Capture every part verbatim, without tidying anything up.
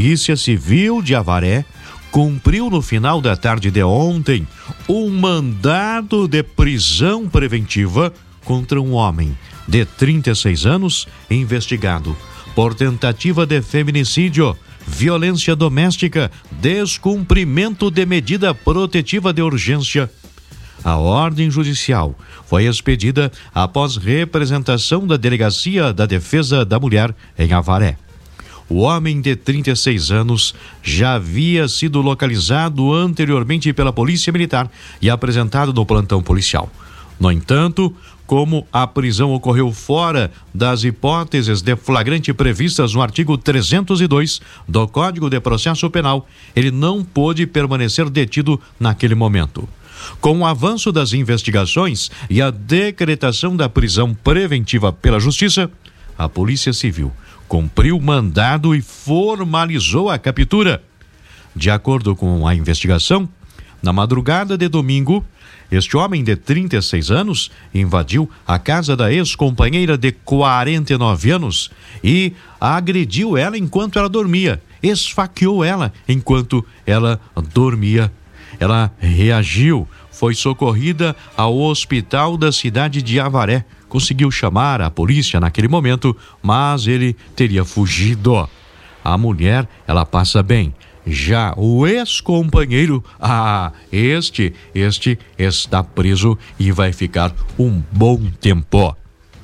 Polícia Civil de Avaré cumpriu no final da tarde de ontem um mandado de prisão preventiva contra um homem de trinta e seis anos investigado por tentativa de feminicídio, violência doméstica, descumprimento de medida protetiva de urgência. A ordem judicial foi expedida após representação da Delegacia da Defesa da Mulher em Avaré. O homem de trinta e seis anos já havia sido localizado anteriormente pela Polícia Militar e apresentado no plantão policial. No entanto, como a prisão ocorreu fora das hipóteses de flagrante previstas no artigo trezentos e dois do Código de Processo Penal, ele não pôde permanecer detido naquele momento. Com o avanço das investigações e a decretação da prisão preventiva pela Justiça, a Polícia Civil cumpriu o mandado e formalizou a captura. De acordo com a investigação, na madrugada de domingo, este homem de trinta e seis anos invadiu a casa da ex-companheira de quarenta e nove anos e agrediu ela enquanto ela dormia, esfaqueou ela enquanto ela dormia. Ela reagiu, foi socorrida ao hospital da cidade de Avaré. Conseguiu chamar a polícia naquele momento, mas ele teria fugido. A mulher, ela passa bem. Já o ex-companheiro, ah, este, este está preso e vai ficar um bom tempo.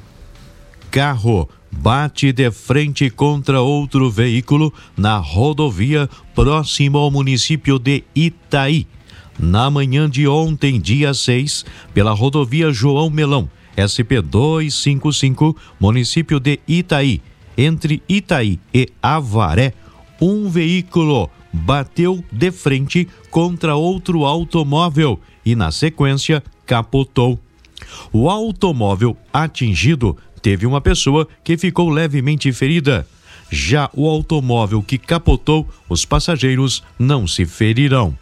Carro bate de frente contra outro veículo na rodovia próximo ao município de Itaí. Na manhã de ontem, dia seis, pela rodovia João Melão, S P duzentos e cinquenta e cinco, município de Itaí, entre Itaí e Avaré, um veículo bateu de frente contra outro automóvel e, na sequência, capotou. O automóvel atingido teve uma pessoa que ficou levemente ferida. Já o automóvel que capotou, os passageiros não se ferirão.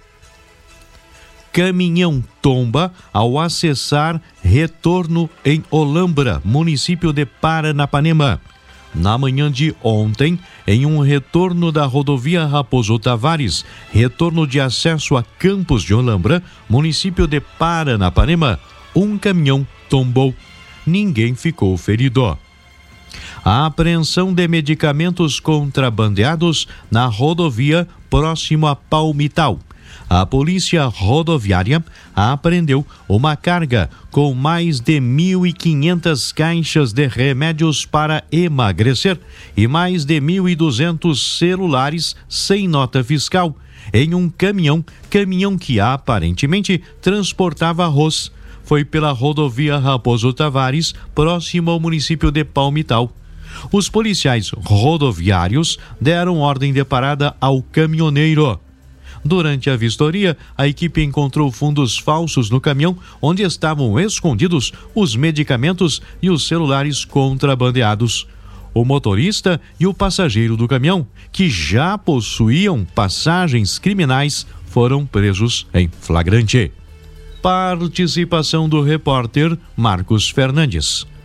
Caminhão tomba ao acessar retorno em Olambra, município de Paranapanema. Na manhã de ontem, em um retorno da rodovia Raposo Tavares, retorno de acesso a Campos de Olambra, município de Paranapanema, um caminhão tombou. Ninguém ficou ferido. A apreensão de medicamentos contrabandeados na rodovia próximo a Palmital. A Polícia Rodoviária apreendeu uma carga com mais de mil e quinhentas caixas de remédios para emagrecer e mais de mil e duzentos celulares sem nota fiscal em um caminhão, caminhão que aparentemente transportava arroz. Foi pela rodovia Raposo Tavares, próximo ao município de Palmital. Os policiais rodoviários deram ordem de parada ao caminhoneiro. Durante a vistoria, a equipe encontrou fundos falsos no caminhão, onde estavam escondidos os medicamentos e os celulares contrabandeados. O motorista e o passageiro do caminhão, que já possuíam passagens criminais, foram presos em flagrante. Participação do repórter Marcos Fernandes.